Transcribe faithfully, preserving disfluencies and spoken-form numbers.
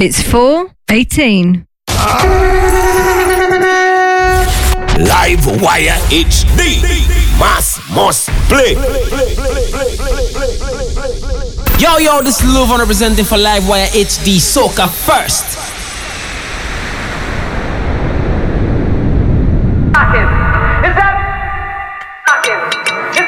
It's four eighteen. Live Wire H D. Mass must play. Yo, yo, this is Lil Von representing for Live Wire H D Soca First.